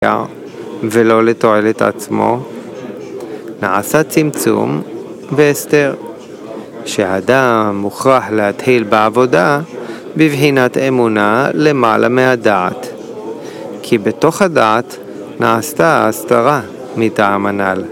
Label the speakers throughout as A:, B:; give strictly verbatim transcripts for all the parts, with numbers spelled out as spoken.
A: ולא לתועלת עצמו, נעשה צמצום והסתר, שהאדם מוכרח להתחיל בעבודה בבחינת אמונה למעלה מהדעת, כי בתוך הדעת נעשתה הסתרה מטעם הנ"ל.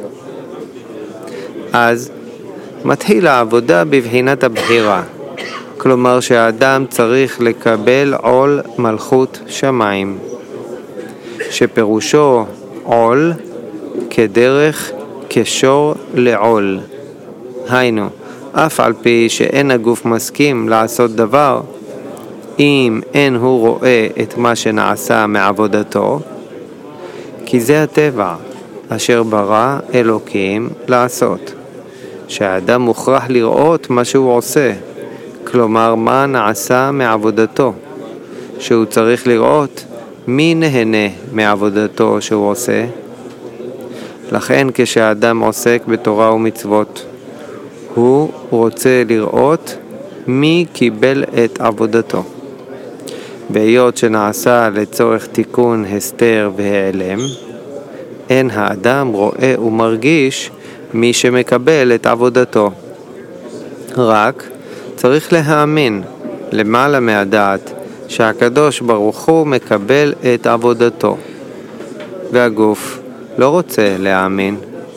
A: אז מתחיל העבודה בבחינת הבחירה, כלומר שהאדם צריך לקבל עול מלכות שמיים, שפירושו עול כדרך כשור לעול. היינו, אף על פי שאין הגוף מסכים לעשות דבר, אם אין הוא רואה את מה שנעשה מעבודתו, כי זה הטבע אשר ברא אלוקים לעשות, שהאדם מוכרח לראות מה שהוא עושה, כלומר מה נעשה מעבודתו, שהוא צריך לראות מי נהנה מעבודתו שהוא עושה. לכן כשהאדם עוסק בתורה ומצוות, הוא רוצה לראות מי קיבל את עבודתו. בהיות שנעשה לצורך תיקון הסתר והיעלם, אין האדם רואה ומרגיש מי שמקבל את עבודתו. רק צריך להאמין למעלה מהדעת שהקדוש ברוך הוא מקבל את עבודתו, והגוף לא רוצה להאמין.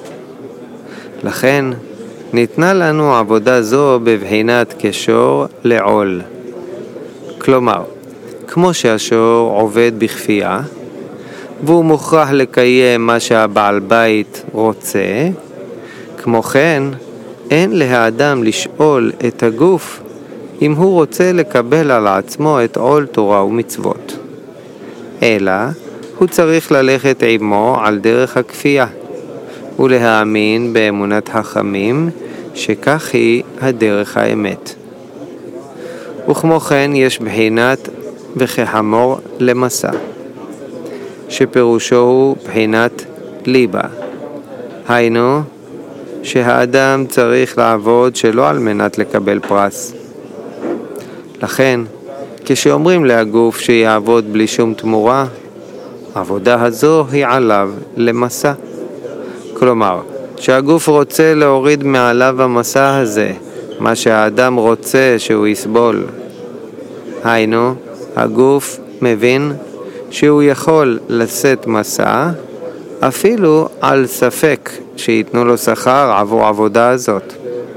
A: לכן ניתנה לנו עבודה זו בבחינת כשור לעול. כלומר, כמו שהשור עובד בכפייה, והוא מוכרח לקיים מה שהבעל בית רוצה, כמו כן, אין לאדם לשאול את הגוף אם הוא רוצה לקבל על עצמו את עול תורה ומצוות, אלא הוא צריך ללכת עמו על דרך הכפייה, ולהאמין באמונת חכמים שכך היא הדרך האמת. וכמו כן יש בחינת וכחמור למסע, שפירושו הוא בחינת ליבה. היינו, שהאדם צריך לעבוד שלא על מנת לקבל פרס. לכן, כשאומרים להגוף שיעבוד בלי שום תמורה, העבודה הזו היא עליו למסע. כלומר, שהגוף רוצה להוריד מעליו המסע הזה, מה שהאדם רוצה שהוא יסבול. היינו, הגוף מבין שהוא יכול לשאת מסע, אפילו על ספק שיתנו לו שכר עבור העבודה הזאת.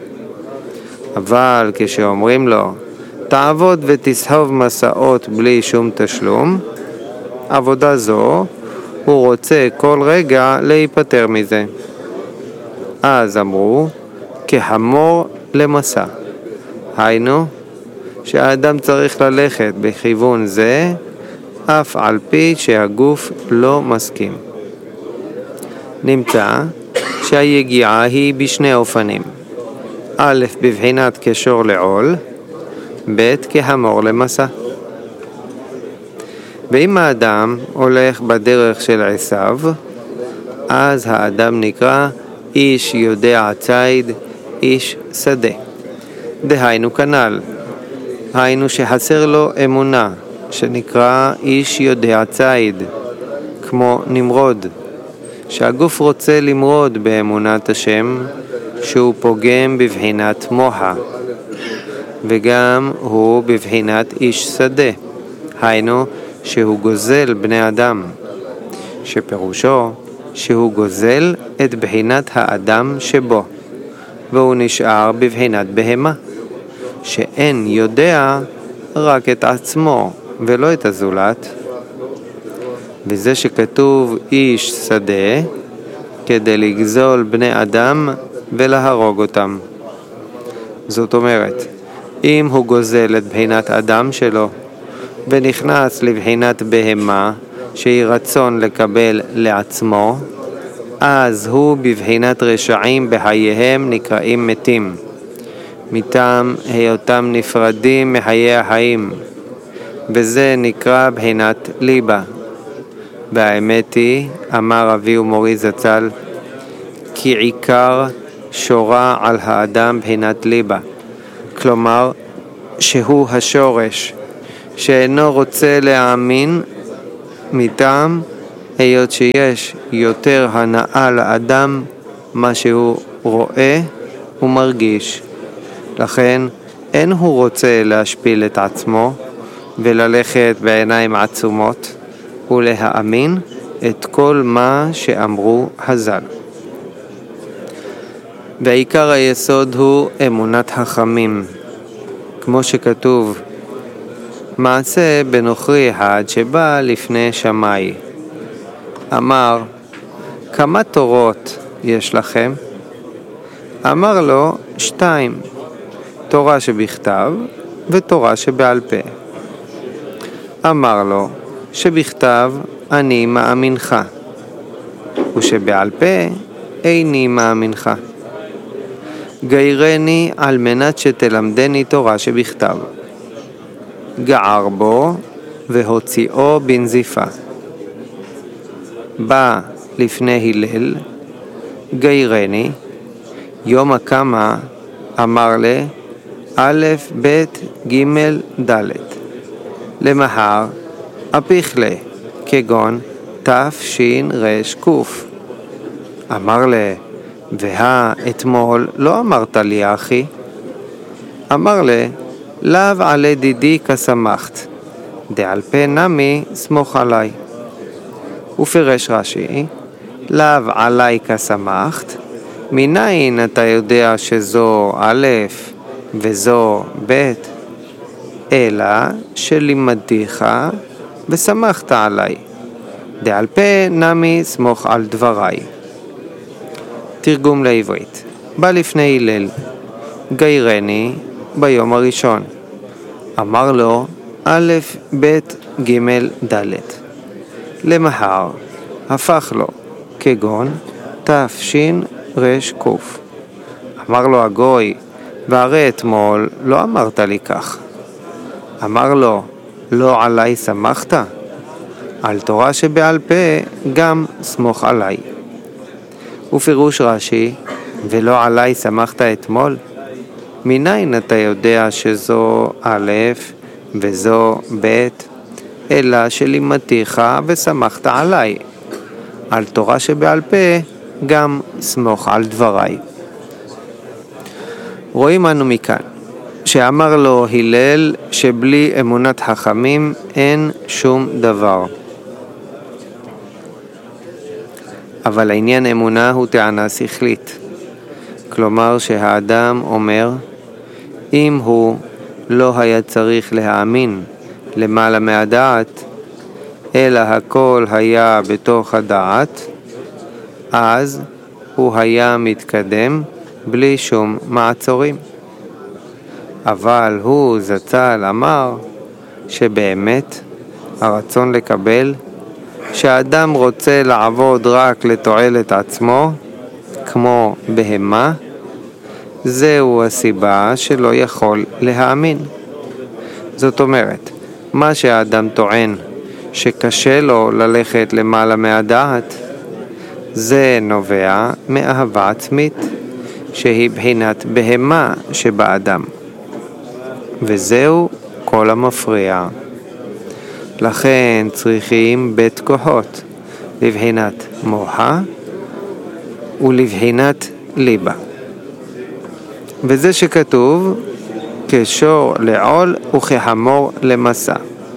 A: אבל כשאומרים לו, תעבוד ותסחוב מסעות בלי שום תשלום, עבודה זו, הוא רוצה כל רגע להיפטר מזה. אז אמרו, כחמור למסע. היינו, שהאדם צריך ללכת בכיוון זה, אף על פי שהגוף לא מסכים. נמצא שהיגיעה היא בשני אופנים. א', בבחינת כשור לעול, ב', כחמור למסע. ואם האדם הולך בדרך של עשיו, אז האדם נקרא איש יודע ציד, איש שדה. דהיינו כנ"ל, היינו שחסר לו אמונה, שנקרא איש יודע ציד, כמו נמרוד, שהגוף רוצה למרוד באמונת השם, שהוא פוגם בבחינת מוחה, וגם הוא בבחינת איש שדה, היינו שהוא גוזל בני אדם, שפירושו שהוא גוזל את בחינת האדם שבו, והוא נשאר בבחינת בהמה, שאין יודע רק את עצמו ולא את הזולת. וזה שכתוב איש שדה, כדי לגזול בני אדם ולהרוג אותם. זאת אומרת, אם הוא גוזל את בחינת אדם שלו ונכנס לבחינת בהמה שהיא רצון לקבל לעצמו, אז הוא בבחינת רשעים בחייהם נקראים מתים, מטעם היותם נפרדים מחיי החיים, וזה נקרא בחינת ליבה. והאמת היא, אמר אבי ומורי זצ"ל, כי עיקר שורה על האדם בחינת ליבה, כלומר שהוא השורש שאינו רוצה להאמין מטעם היות שיש יותר הנאה לאדם מה שהוא רואה ומרגיש. לכן אין הוא רוצה להשפיל את עצמו וללכת בעיניים עצומות ולהאמין את כל מה שאמרו חז"ל. ועיקר היסוד הוא אמונת חכמים, כמו שכתוב, מעשה בנוכרי אחד שבא לפני שמאי. אמר, כמה תורות יש לכם? אמר לו, שתיים, תורה שבכתב ותורה שבעל פה. אמר לו, שבכתב אני מאמינך, ושבעל פה איני מאמינך. גיירני על מנת שתלמדני תורה שבכתב. גער בו והוציאו בנזיפה. בא לפני הלל, גיירני, יום הקמה אמר לי, א' ב' ג' ד'. למחר אפיך לי, כגון תש"ן רש קוף. אמר לי, והה אתמול לא אמרת לי אחי? אמר לי, לאו עלי דידי כשמחת, דעל פה נמי סמוך עלי. ופרש רש"י, לאו עלי כשמחת, מניין אתה יודע שזו א' וזו ב', אלא שלימדתיך ושמחת עלי, דעל פה נמי סמוך על דבריי. תרגום לעברית. בא לפני הלל, גיירני ביום הראשון. אמר לו, א' ב' ג' ד'. למחר הפך לו, כגון תש"ן רש קוף. אמר לו הגוי, והרי אתמול לא אמרת לי כך. אמר לו, לא עלי שמחת? על תורה שבעל פה גם סמוך עלי. ופירוש רש"י, ולא עלי שמחת אתמול? מניין אתה יודע שזו א' וזו ב', אלא שלימדתיך ושמחת עלי. על תורה שבעל פה גם סמוך על דבריי. רואים אנו מכאן שאמר לו הלל שבלי אמונת חכמים אין שום דבר. אבל העניין אמונה הוא טענה שכלית. כלומר שהאדם אומר, אם הוא לא היה צריך להאמין למעלה מהדעת, אלא הכל היה בתוך הדעת, אז הוא היה מתקדם בלי שום מעצורים. אבל הוא זצ"ל אמר שבאמת הרצון לקבל, שהאדם רוצה לעבוד רק לתועלת עצמו, כמו בהמה, זהו הסיבה שלא יכול להאמין. זאת אומרת, מה שהאדם טוען שקשה לו ללכת למעלה מהדעת, זה נובע מאהבה עצמית, שהיא בחינת בהמה שבאדם. וזהו כל המפריע. לכן צריכים בית כוחות, לבחינת מוחה ולבחינת ליבה. וזה שכתוב, כשור לעול וכחמור למסע.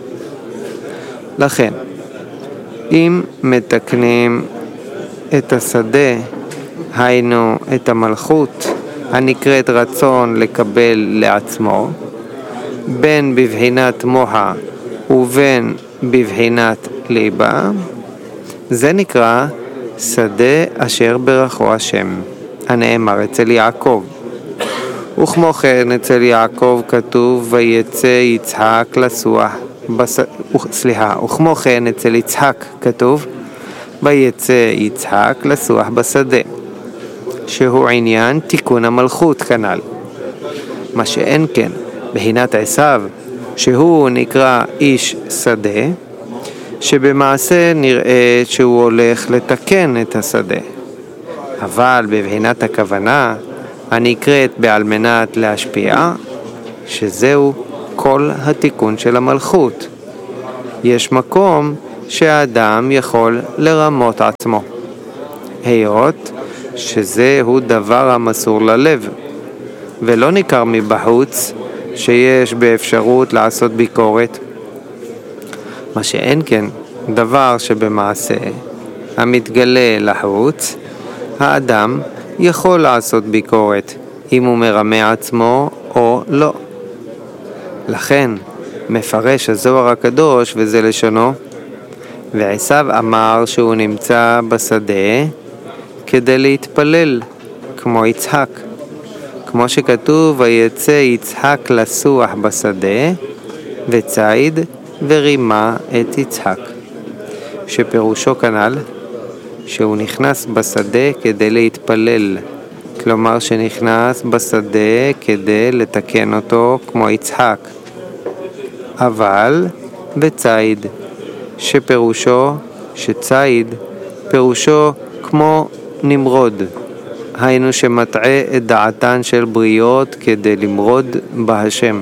A: לכן, אם מתקנים את השדה, היינו את המלכות הנקראת רצון לקבל לעצמו, בין בבחינת מוחה ובין בבחינת ליבה, זה נקרא שדה אשר ברכו השם, הנאמר אצל יעקב. וכמו כן אצל יעקב כתוב ויצא יצחק לסוח בס... סליחה, וכמו כן אצל יצחק כתוב ויצא יצחק לסוח בשדה, שהוא עניין תיקון המלכות כנ"ל. מה שאין כן בחינת עשיו, שהוא נקרא איש שדה, שבמעשה נראה שהוא הולך לתקן את השדה, אבל בבחינת הכוונה הנקראת בעל מנת להשפיע, שזהו כל התיקון של המלכות. יש מקום שהאדם יכול לרמות עצמו, היות שזהו דבר המסור ללב, ולא ניכר מבחוץ שיש באפשרות לעשות ביקורת. מה שאין כן דבר שבמעשה המתגלה לחוץ, האדם יכול לעשות ביקורת אם הוא מרמה עצמו או לא. לכן מפרש הזוהר הקדוש, וזה לשונו, ועשיו אמר שהוא נמצא בשדה כדי להתפלל כמו יצחק, כמו שכתוב ויצא יצחק לסוח בשדה וציד ורימה את יצחק, שפירושו כנ"ל שהוא נכנס בשדה כדי להתפלל, כלומר שנכנס בשדה כדי לתקן אותו כמו יצחק. אבל וציד, שפירושו שציד פירושו כמו נמרוד, היינו שמטעה את דעתן של בריות כדי למרוד בהשם.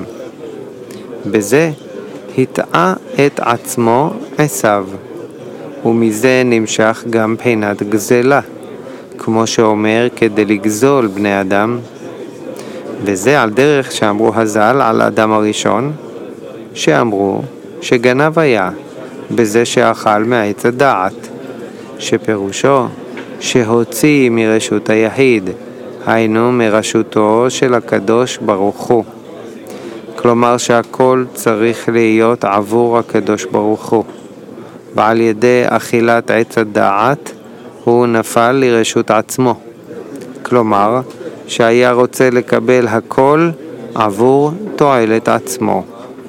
A: בזה הטעה את עצמו עשיו, ומזה נמשך גם בחינת גזלה, כמו שאומר כדי לגזול בני אדם. וזה על דרך שאמרו הז"ל על אדם הראשון, שאמרו שגנב היה בזה שאכל מעץ הדעת, שפירושו שהוציא מרשות היחיד, היינו מרשותו של הקדוש ברוך הוא. כלומר שהכל צריך להיות עבור הקדוש ברוך הוא, ועל ידי אכילת עץ הדעת הוא נפל לרשות עצמו, כלומר שהיה רוצה לקבל הכל עבור תועלת עצמו.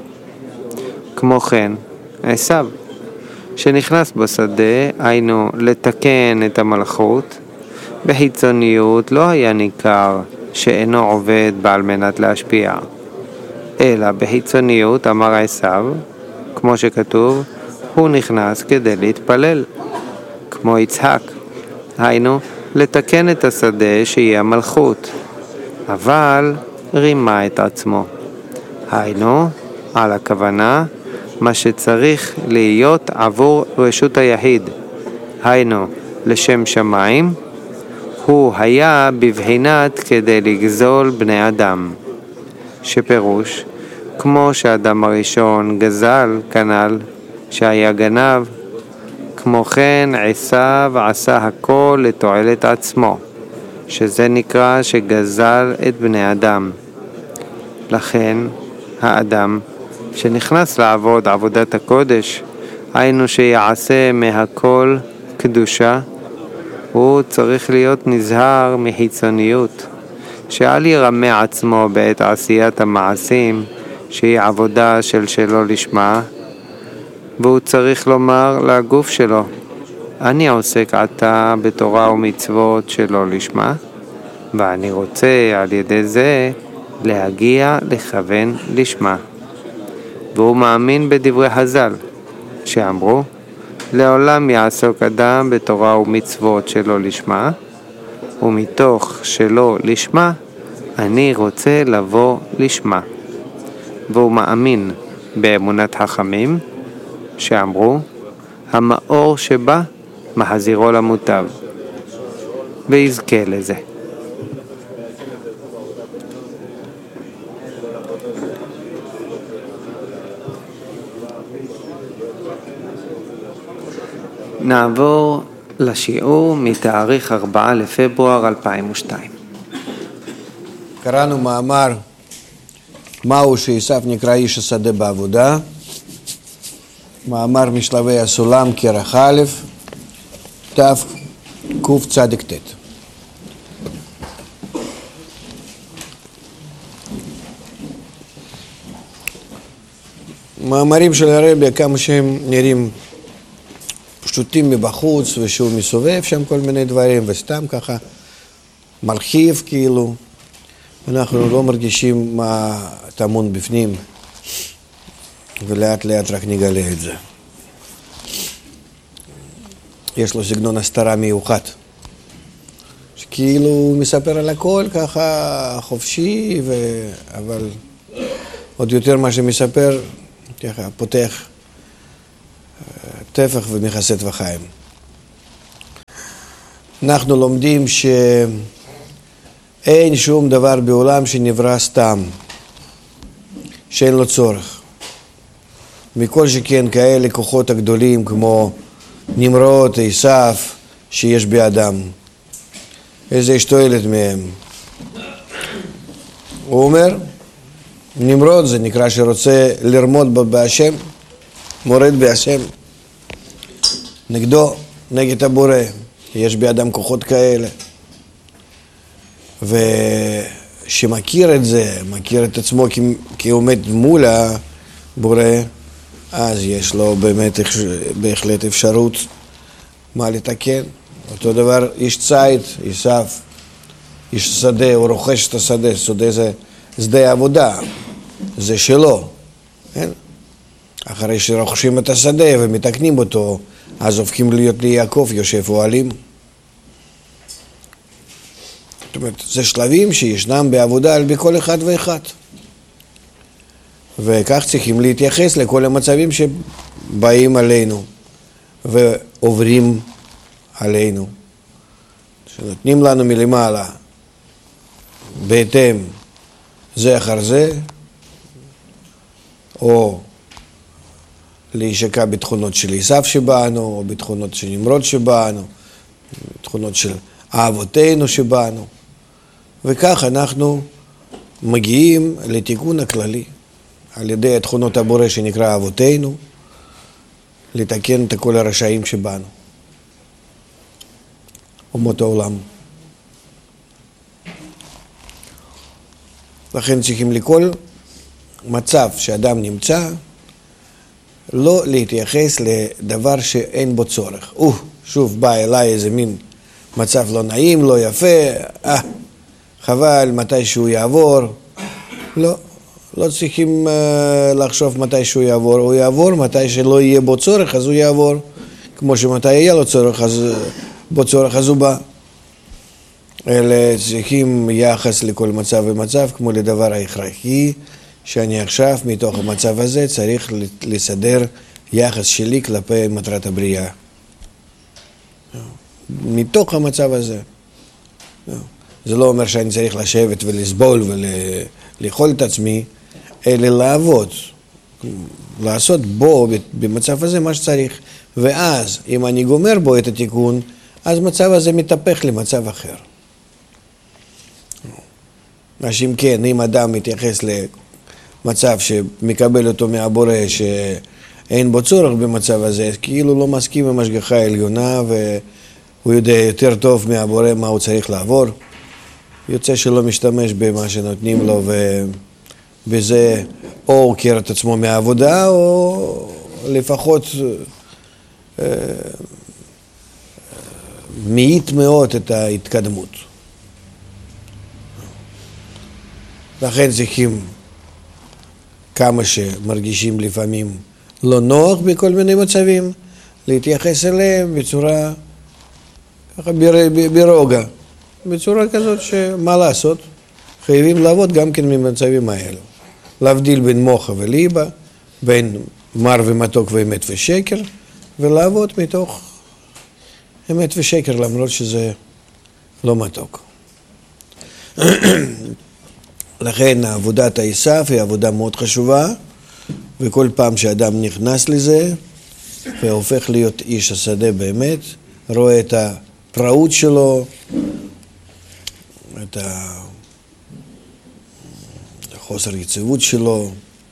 A: כמו כן עשיו, שנכנס בשדה, היינו לתקן את המלכות, בחיצוניות לא היה ניכר שאינו עובד בעל מנת להשפיע, אלא בחיצוניות אמר עשיו, כמו שכתוב, הוא נכנס כדי להתפלל, כמו יצחק, היינו לתקן את השדה שיהיה המלכות, אבל רימה את עצמו, היינו על הכוונה מה שצריך להיות עבור רשות היחיד, היינו לשם שמיים, הוא היה בבחינת כדי לגזול בני אדם, שפירוש כמו שאדם הראשון גזל כנ"ל שהיה גנב, כמו כן עשיו עשה הכל לתועלת עצמו, שזה נקרא שגזל את בני אדם. לכן האדם שנכנס לעבוד עבודת הקודש, היינו שיעשה מהכל קדושה, הוא צריך להיות נזהר מחיצוניות, שאל ירמה עצמו בעת עשיית המעשים שהיא עבודה של שלא לשמה, והוא צריך לומר לגוף שלו, אני עוסק עתה בתורה ומצוות שלא לשמה, ואני רוצה על ידי זה להגיע לכוון לשמה. והוא מאמין בדברי הז"ל שאמרו, לעולם יעסוק אדם בתורה ומצוות שלא לשמה, ומתוך שלא לשמה אני רוצה לבוא לשמה. והוא מאמין באמונת חכמים שאמרו, המאור שבא מחזירו למוטב, ויזכה לזה. נעבור לשיעור מתאריך ארבעה לפברואר אלפיים ושתיים.
B: קראנו מאמר מהו שעשיו נקרא איש השדה בעבודה, מאמר משלבי הסולם כרך א' תקצ"ט. מאמרים של הרבי, כמה שהם נראים פשוטים מבחוץ, ושהוא מסובב שם כל מיני דברים, וסתם ככה מרחיב כאילו, אנחנו לא מרגישים מה טמון בפנים, ולאט לאט רק נגלה את זה. יש לו סגנון הסתרה מיוחד, שכאילו הוא מספר על הכל ככה חופשי, ו... אבל עוד יותר מה שמספר, ככה פותח טפח ומכסה טפחיים. אנחנו לומדים שאין שום דבר בעולם שנברא סתם, שאין לו צורך. מכל שכן כאלה כוחות הגדולים כמו נמרוד, עשיו, שיש באדם. איזה יש תועלת מהם? הוא אומר, נמרוד זה נקרא שרוצה לרמוד בהשם, מורד בהשם, נגדו, נגד הבורא. יש באדם כוחות כאלה. ושמכיר את זה, מכיר את עצמו כי הוא עומד מול הבורא, אז יש לו באמת בהחלט אפשרות מה לתקן. אותו דבר איש ציד, עשיו, איש שדה, הוא רוכש את השדה, שדה זה שדה עבודה, זה שלו. כן? אחרי שרוכשים את השדה ומתקנים אותו, אז הופכים להיות ליעקב יושב אוהלים. זאת אומרת, זה שלבים שישנם בעבודה על בכל אחד ואחד. וכך צריכים להתייחס לכל המצבים שבאים עלינו ועוברים עלינו. שנותנים לנו מלמעלה, בהתאם זה אחר זה, או להישקע בתכונות של עשיו שבאנו, או בתכונות של נמרוד שבאנו, בתכונות של אהבותינו שבאנו. וכך אנחנו מגיעים לתיקון הכללי, על ידי התכונות הבורא שנקרא אהבותינו, לתקן את כל הרשעים שבאנו. אומות העולם. לכן צריכים לכל מצב שאדם נמצא, לא להתייחס לדבר שאין בו צורך. או, שוב בא אליי איזה מין מצב לא נעים, לא יפה, אה, חבל מתי שהוא יעבור. לא, לא צריכים uh, לחשוב מתי שהוא יעבור. הוא יעבור מתי שלא יהיה בו צורך, אז הוא יעבור. כמו שמתי יהיה לו צורך, אז בו צורך, אז הוא בא. אלה צריכים יחס לכל מצב ומצב, כמו לדבר ההכרחי, שאני עכשיו מתוך המצב הזה צריך לסדר יחס שלי כלפי מטרת הבריאה. מתוך המצב הזה. זה לא אומר שאני צריך לשבת ולסבול ולאכול את עצמי, אלא לעבוד, לעשות בו במצב הזה מה שצריך. ואז אם אני גומר בו את התיקון, אז מצב הזה מתהפך למצב אחר. אז אם כן, אם אדם מתייחס למצב שמקבל אותו מהבורא שאין בו צורך במצב הזה, כאילו לא מסכים עם השגחה העליונה והוא יודע יותר טוב מהבורא מה הוא צריך לעבור, יוצא שלא משתמש במה שנותנים לו ובזה או עוקר את עצמו מהעבודה או לפחות אה, מעיט מאוד את ההתקדמות. לכן צריכים כמה שמרגישים לפעמים לא נוח בכל מיני מצבים, להתייחס אליהם בצורה ככה ברוגע, בצורה כזאת שמה לעשות, חייבים לעבוד גם כן ממצבים האלו. להבדיל בין מוחה וליבה, בין מר ומתוק ואמת ושקר, ולעבוד מתוך אמת ושקר למרות שזה לא מתוק. לכן עבודת עשיו היא עבודה מאוד חשובה, וכל פעם שאדם נכנס לזה והופך להיות איש השדה באמת, רואה את הפראות שלו, את החוסר יציבות שלו,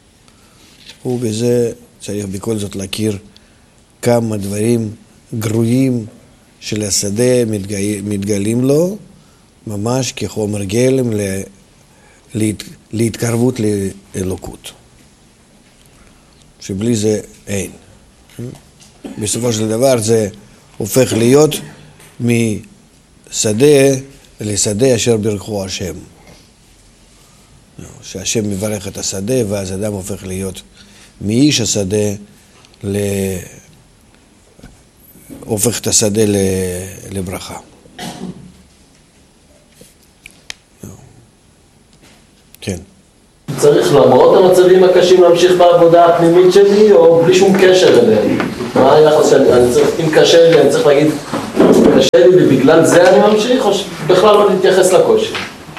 B: ובזה צריך בכל זאת להכיר כמה דברים גרועים של השדה מתגלים לו, ממש כחומר גלם להת, להתקרבות לאלוקות. שבלי זה אין. בסופו של דבר זה הופך להיות משדה לשדה אשר ברכו השם. שהשם מברך את השדה ואז אדם הופך להיות מאיש השדה ל... הופך את השדה לברכה. כן.
C: צריך למרות המצבים הקשים להמשיך בעבודה הפנימית שלי או בלי שום קשר אליהם? מה היחס שאני, אני צריך, אם קשה לי, אני צריך להגיד, קשה לי ובגלל זה אני ממשיך, או שבכלל לא להתייחס לקושי?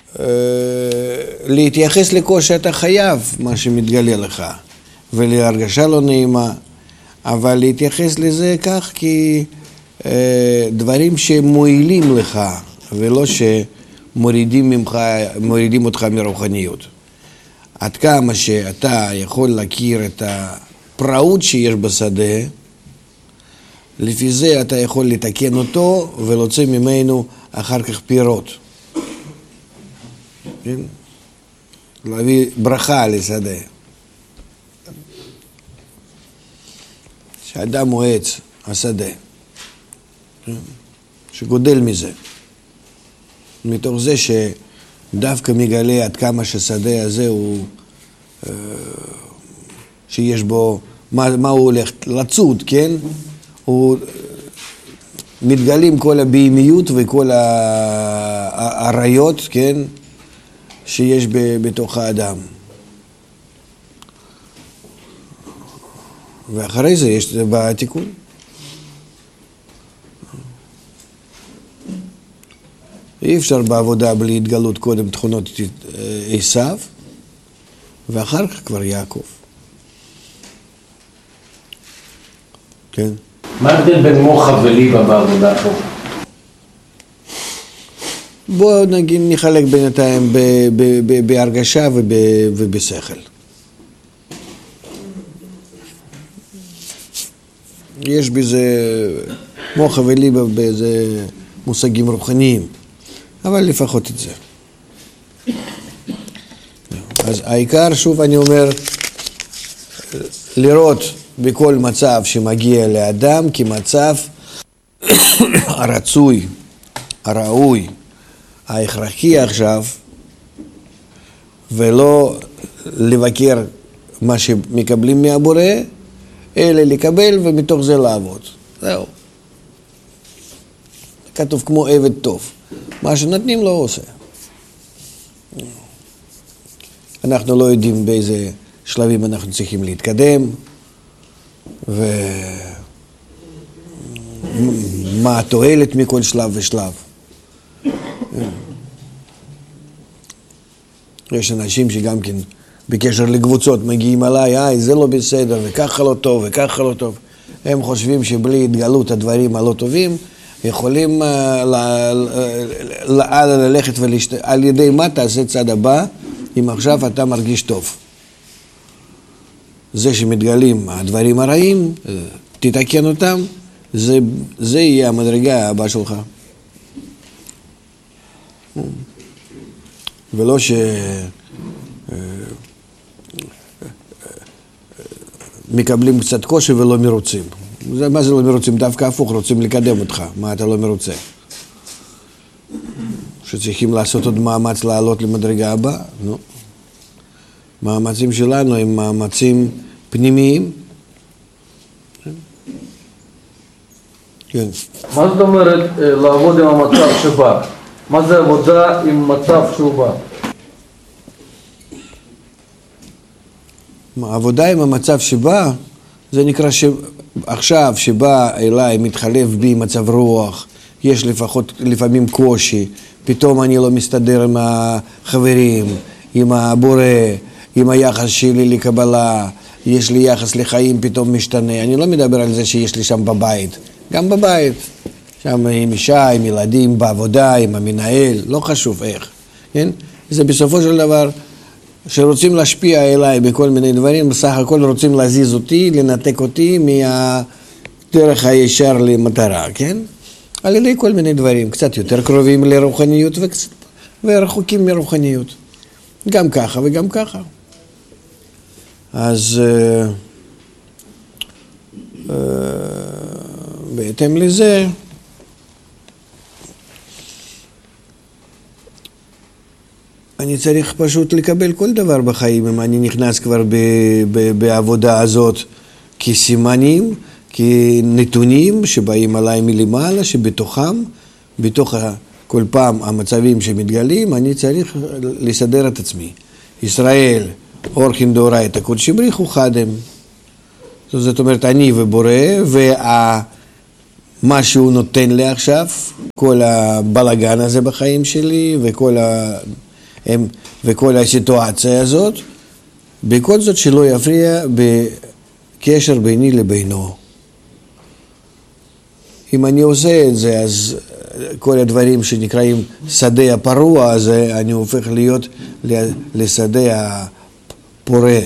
B: להתייחס לקושי אתה חייב, מה שמתגלה לך, ולהרגשה לא נעימה, אבל להתייחס לזה כך כי דברים שמועילים לך, ולא שמורידים ממך, מורידים אותך מרוחניות. עד כמה שאתה יכול להכיר את הפראות שיש בשדה, לפי זה אתה יכול לתקן אותו ולהוציא ממנו אחר כך פירות. כן? להביא ברכה לשדה. שאדם הוא עץ, השדה, שגודל מזה. מתוך זה שדווקא מגלה עד כמה ששדה הזה הוא, שיש בו, מה, מה הוא הולך לצוד, כן? הוא מתגלים כל הבהמיות וכל העריות, כן? שיש בתוך האדם. ואחרי זה יש בתיקון. אי אפשר בעבודה בלי התגלות קודם תכונות עשיו, ואחר כך כבר יעקב. כן.
D: מה ההבדל בין מוחה וליבה בעבודה פה?
B: בואו נגיד נחלק בינתיים בהרגשה ובשכל. יש בזה מוחה וליבה באיזה מושגים רוחניים, אבל לפחות את זה. אז העיקר, שוב אני אומר, לראות בכל מצב שמגיע לאדם כמצב הרצוי, הראוי, ההכרחי עכשיו, ולא לבקר מה שמקבלים מהבורא, אלא לקבל ומתוך זה לעבוד. זהו. כתוב כמו עבד טוב. מה שנותנים לא עושה. אנחנו לא יודעים באיזה שלבים אנחנו צריכים להתקדם, ומה התועלת מכל שלב ושלב. יש אנשים שגם כן בקשר לקבוצות מגיעים עליי, איי, זה לא בסדר, וככה לא טוב, וככה לא טוב. הם חושבים שבלי התגלות הדברים הלא טובים, יכולים ללכת ולהשת... על ידי מה תעשה צד הבא, אם עכשיו אתה מרגיש טוב. זה שמתגלים הדברים הרעים, תתקן אותם, זה, זה יהיה המדרגה הבאה שלך. ולא ש... מקבלים קצת קושי ולא מרוצים. מה זה לא מרוצים? דווקא הפוך, רוצים לקדם אותך. מה אתה לא מרוצה? שצריכים לעשות עוד מאמץ לעלות למדרגה הבאה? נו. מאמצים שלנו הם מאמצים פנימיים. כן.
C: מה זאת אומרת לעבוד עם המצב שבא? מה זה עבודה עם מצב שהוא בא?
B: העבודה עם המצב שבא, זה נקרא שעכשיו שבא אליי, מתחלף בי מצב רוח, יש לפחות, לפעמים קושי, פתאום אני לא מסתדר עם החברים, עם הבורא, עם היחס שלי לקבלה, יש לי יחס לחיים פתאום משתנה. אני לא מדבר על זה שיש לי שם בבית, גם בבית, שם עם אישה, עם ילדים, בעבודה, עם המנהל, לא חשוב איך, כן? זה בסופו של דבר, שרוצים להשפיע אליי בכל מיני דברים, בסך הכל רוצים להזיז אותי, לנתק אותי מהדרך הישר למטרה, כן? על ידי כל מיני דברים, קצת יותר קרובים לרוחניות וקצת ורחוקים מרוחניות. גם ככה וגם ככה. אז uh, uh, בהתאם לזה, אני צריך פשוט לקבל כל דבר בחיים, אם אני נכנס כבר ב, ב, בעבודה הזאת כסימנים, כנתונים שבאים עליי מלמעלה, שבתוכם, בתוך כל פעם המצבים שמתגלים, אני צריך לסדר את עצמי. ישראל, אורחין דאורייתא קודשי בריך הוא חדם. זאת אומרת, אני ובורא, ומה שהוא נותן לי עכשיו, כל הבלגן הזה בחיים שלי, וכל, ה... וכל הסיטואציה הזאת, בכל זאת שלא יפריע בקשר ביני לבינו. אם אני עושה את זה, אז כל הדברים שנקראים שדה הפרוע הזה, אני הופך להיות לשדה הפורה.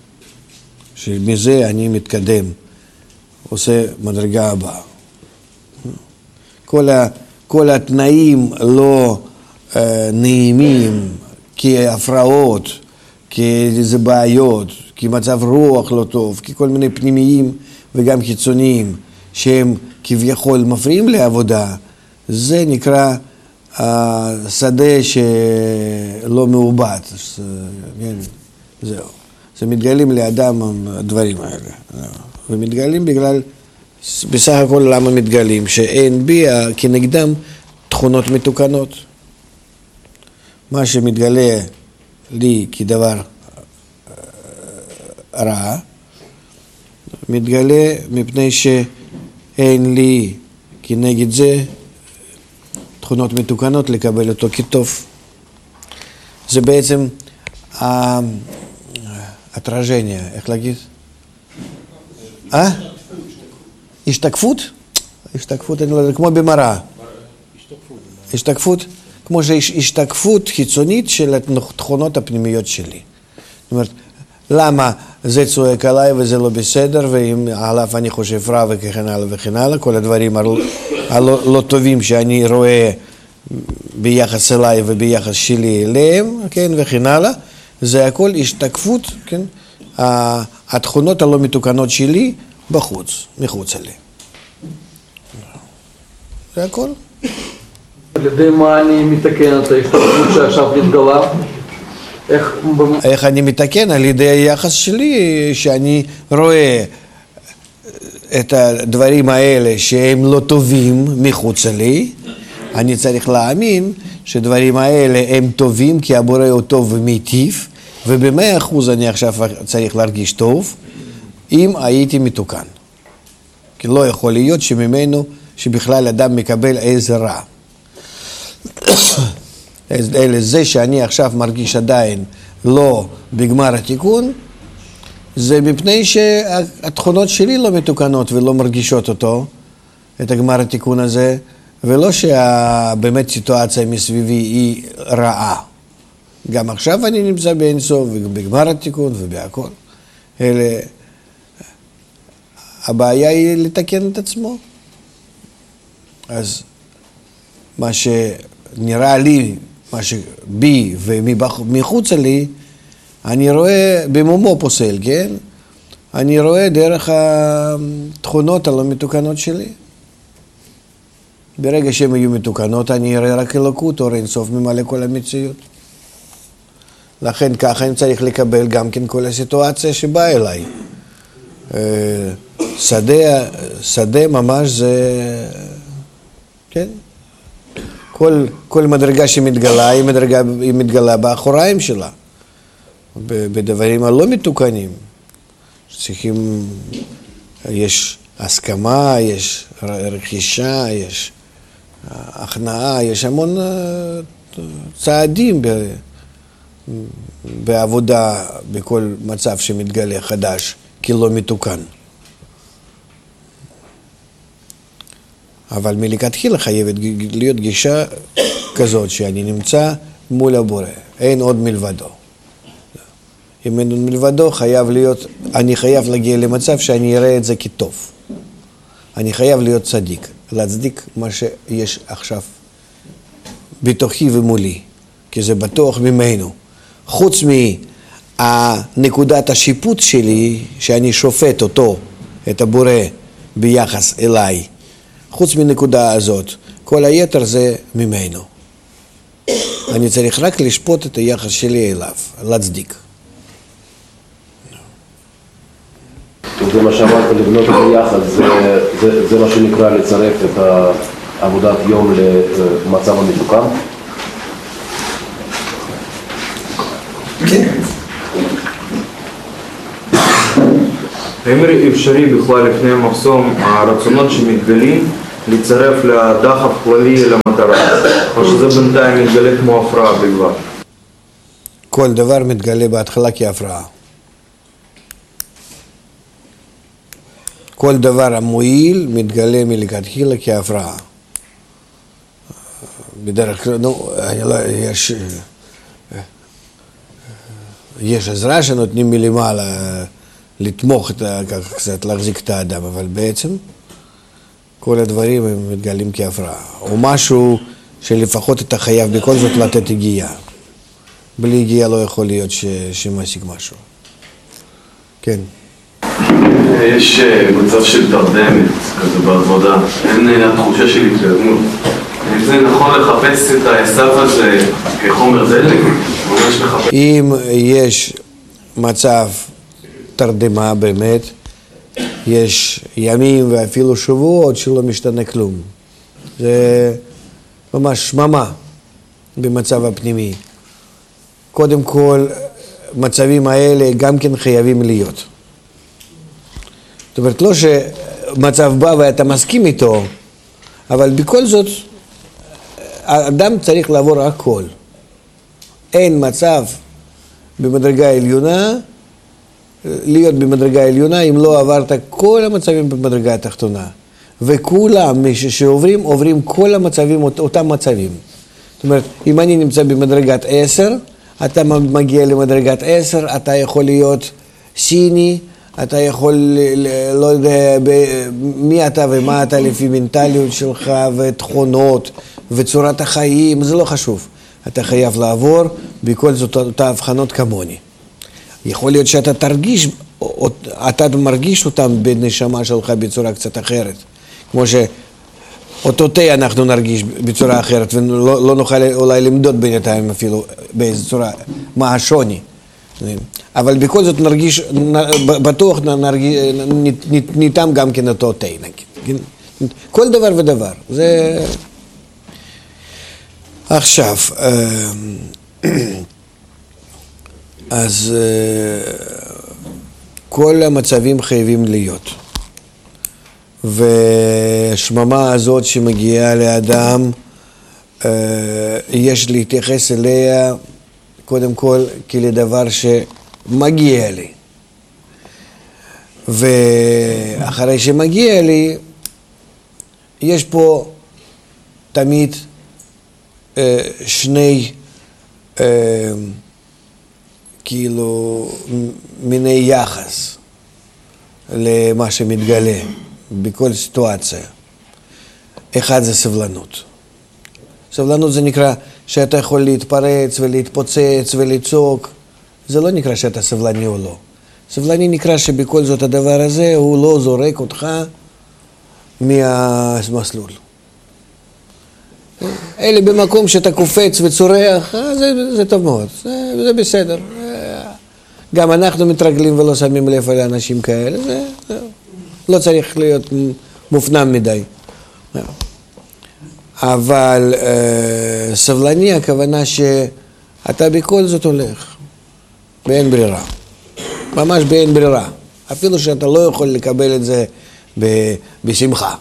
B: שמזה אני מתקדם, עושה מדרגה הבאה. כל, ה, כל התנאים לא אה, נעימים, כהפרעות, כאיזה בעיות, כמצב רוח לא טוב, ככל מיני פנימיים וגם חיצוניים, שהם כביכול מפריעים לעבודה, זה נקרא השדה שלא מעובד. זהו. זה מתגלים לאדם הדברים האלה. ומתגלים בגלל, בסך הכל למה מתגלים? שאין בי כנגדם תכונות מתוקנות. מה שמתגלה לי כדבר רע, מתגלה מפני שאין לי כנגד זה תכונות מתוקנות לקבל אותו כטוב. זה בעצם התרז'ניה, איך להגיד? אה? השתקפות? השתקפות, אני לא יודע, כמו במראה. השתקפות? כמו שיש השתקפות חיצונית של התכונות הפנימיות שלי. זאת אומרת, למה זה צועק עליי וזה לא בסדר, ואם עליו אני חושב רע וכן הלאה וכן הלאה, כל הדברים הלא לא טובים שאני רואה ביחס אליי וביחס שלי אליהם, כן, וכן הלאה, זה הכל השתקפות, כן, התכונות הלא מתוקנות שלי בחוץ, מחוץ אליהם. זה הכל.
C: על ידי מה אני מתקן את ההשתקפות שעכשיו מתגלה? איך...
B: איך אני מתקן? על ידי היחס שלי, שאני רואה את הדברים האלה שהם לא טובים מחוץ לי, אני צריך להאמין שדברים האלה הם טובים כי הבורא הוא טוב ומיטיב, ובמאה אחוז אני עכשיו צריך להרגיש טוב אם הייתי מתוקן. כי לא יכול להיות שממנו, שבכלל אדם מקבל איזה רע. אלא זה שאני עכשיו מרגיש עדיין לא בגמר התיקון, זה מפני שהתכונות שלי לא מתוקנות ולא מרגישות אותו, את הגמר התיקון הזה, ולא שבאמת סיטואציה מסביבי היא רעה. גם עכשיו אני נמצא באינסוף ובגמר התיקון ובהכל. אלה, הבעיה היא לתקן את עצמו. אז מה שנראה לי, מה שבי ומחוץ לי, אני רואה במומו פוסל, כן? אני רואה דרך התכונות הלא מתוקנות שלי. ברגע שהן יהיו מתוקנות, אני אראה רק אלוקות, אור אינסוף ממלא כל המציאות. לכן ככה אני צריך לקבל גם כן כל הסיטואציה שבאה אליי. שדה, שדה ממש זה, כן? כל, כל מדרגה שמתגלה, היא, מדרגה, היא מתגלה באחוריים שלה. בדברים הלא מתוקנים. צריכים, יש הסכמה, יש רכישה, יש הכנעה, יש המון צעדים בעבודה, בכל מצב שמתגלה חדש, כי לא מתוקן. אבל מלכתחילה חייבת להיות גישה כזאת שאני נמצא מול הבורא, אין עוד מלבדו. אם אין עוד מלבדו, חייב להיות, אני חייב להגיע למצב שאני אראה את זה כטוב. אני חייב להיות צדיק, להצדיק מה שיש עכשיו בתוכי ומולי, כי זה בטוח ממנו. חוץ מהנקודת השיפוט שלי, שאני שופט אותו, את הבורא, ביחס אליי, חוץ מנקודה הזאת, כל היתר זה ממנו. אני צריך רק לשפוט את היחס שלי אליו, להצדיק.
E: זה מה שאמרת, לבנות את היחד, זה, זה, זה מה שנקרא לצרף את עבודת יום למצב המתוקן?
B: כן.
F: האם אפשרי בכלל לפני המחסום הרצונות שמתגלים לצרף לדחף כללי למטרה, או שזה בינתיים מתגלה כמו הפרעה בלבד?
B: כל דבר מתגלה בהתחלה כהפרעה. כל דבר המועיל מתגלה מלכתחילה כהפרעה. בדרך כלל, נו, יש, יש עזרה שנותנים מלמעלה לתמוך, ככה קצת להחזיק את האדם, אבל בעצם כל הדברים הם מתגלים כהפרעה. או משהו שלפחות אתה חייב בכל זאת לתת הגיעה. בלי הגיעה לא יכול להיות ש, שמשיג משהו. כן.
G: יש מצב של תרדמת כזה בעבודה, אין התחושה של התקדמות. האם זה נכון לחפש את העשב הזה כחומר דלק?
B: אם יש מצב תרדמה באמת, יש ימים ואפילו שבועות שלא משתנה כלום. זה ממש שממה במצב הפנימי. קודם כל, מצבים האלה גם כן חייבים להיות. זאת אומרת, לא שמצב בא ואתה מסכים איתו, אבל בכל זאת, האדם צריך לעבור הכל. אין מצב במדרגה עליונה, להיות במדרגה עליונה, אם לא עברת כל המצבים במדרגה התחתונה. וכולם, מי שעוברים, עוברים כל המצבים, אותם מצבים. זאת אומרת, אם אני נמצא במדרגת עשר, אתה מגיע למדרגת עשר, אתה יכול להיות סיני, אתה יכול, לא יודע, מי אתה ומה אתה לפי מנטליות שלך, ותכונות, וצורת החיים, זה לא חשוב. אתה חייב לעבור בכל זאת אותה הבחנות כמוני. יכול להיות שאתה תרגיש, אתה מרגיש אותם בנשמה שלך בצורה קצת אחרת. כמו שאותו תה אנחנו נרגיש בצורה אחרת, ולא לא נוכל אולי למדוד בינתיים אפילו באיזו צורה, מה השוני. אבל בכל זאת נרגיש, בטוח נרגיש, ניתן גם כן אותו תה, נגיד. כל דבר ודבר. זה... עכשיו, אז כל המצבים חייבים להיות. והשממה הזאת שמגיעה לאדם, יש להתייחס אליה קודם כל כלדבר שמגיע לי. ואחרי שמגיע לי, יש פה תמיד שני כאילו מיני יחס למה שמתגלה בכל סיטואציה. אחד זה סבלנות. סבלנות זה נקרא שאתה יכול להתפרץ ולהתפוצץ ולצעוק. זה לא נקרא שאתה סבלני או לא. סבלני נקרא שבכל זאת הדבר הזה הוא לא זורק אותך מהמסלול. אלה במקום שאתה קופץ וצורח, זה, זה טוב מאוד, זה, זה בסדר. גם אנחנו מתרגלים ולא שמים לב על אנשים כאלה, זה, זה לא צריך להיות מופנם מדי. אבל אה, סבלני הכוונה שאתה בכל זאת הולך, באין ברירה. ממש באין ברירה. אפילו שאתה לא יכול לקבל את זה ב, בשמחה.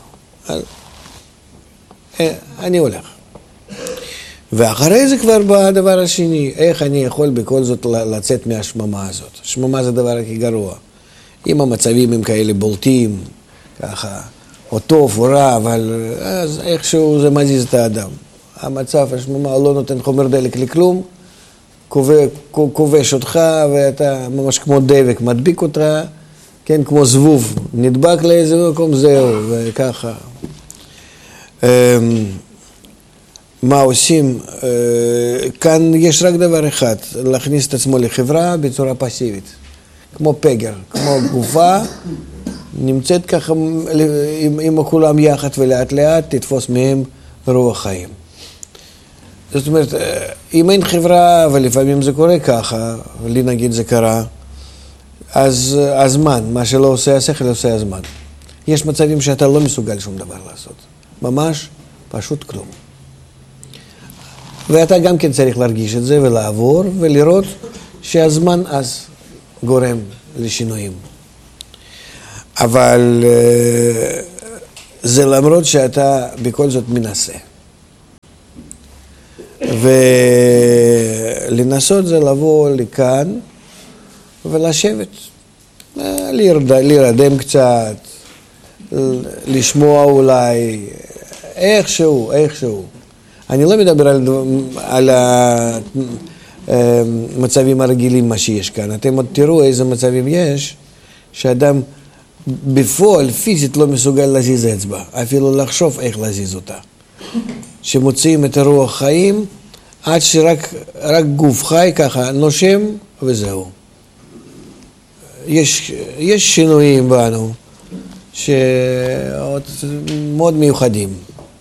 B: אני הולך. ואחרי זה כבר בא הדבר השני, איך אני יכול בכל זאת לצאת מהשממה הזאת. השממה זה הדבר הכי גרוע. אם המצבים הם כאלה בולטים, ככה, או טוב או רע, אבל אז איכשהו זה מזיז את האדם. המצב, השממה לא נותן חומר דלק לכלום, כובש אותך ואתה ממש כמו דבק מדביק אותך, כן, כמו זבוב, נדבק לאיזה מקום, זהו, וככה. מה עושים? כאן יש רק דבר אחד, להכניס את עצמו לחברה בצורה פסיבית, כמו פגר, כמו גופה, נמצאת ככה עם, עם כולם יחד ולאט לאט תתפוס מהם רוח חיים. זאת אומרת, אם אין חברה, ולפעמים זה קורה ככה, לי נגיד זה קרה, אז הזמן, מה שלא עושה השכל עושה הזמן. יש מצבים שאתה לא מסוגל שום דבר לעשות. ממש פשוט כלום. ואתה גם כן צריך להרגיש את זה ולעבור ולראות שהזמן אז גורם לשינויים. אבל זה למרות שאתה בכל זאת מנסה. ולנסות זה לבוא לכאן ולשבת, להירדם קצת, לשמוע אולי, איכשהו, איכשהו. אני לא מדבר על, על המצבים הרגילים מה שיש כאן. אתם עוד תראו איזה מצבים יש, שאדם בפועל פיזית לא מסוגל להזיז אצבע, אפילו לחשוב איך להזיז אותה. שמוציאים את הרוח חיים, עד שרק רק גוף חי ככה נושם וזהו. יש, יש שינויים בנו שמאוד מיוחדים.